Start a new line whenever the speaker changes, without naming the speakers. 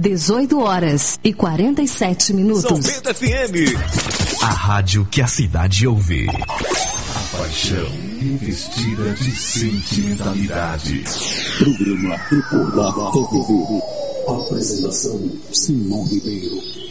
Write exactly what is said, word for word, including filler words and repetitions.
dezoito horas e quarenta e sete minutos.
São Bento F M.
A rádio que a cidade ouve.
A paixão investida de sentimentalidade.
Programa Popular T V. Apresentação Simão Ribeiro.